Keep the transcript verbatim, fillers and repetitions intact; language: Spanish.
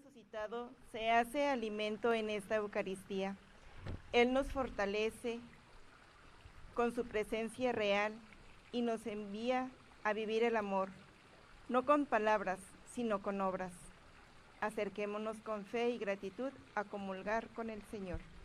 resucitado se hace alimento en esta Eucaristía. Él nos fortalece con su presencia real y nos envía a vivir el amor, no con palabras, sino con obras. Acerquémonos con fe y gratitud a comulgar con el Señor.